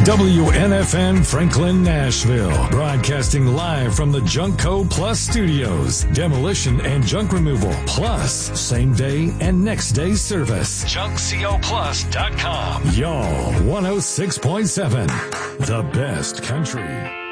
WNFN Franklin, Nashville. Broadcasting live from the Junkco Plus studios. Demolition and junk removal. Plus, same day and next day service. JunkCoPlus.com. Y'all 106.7. The best country.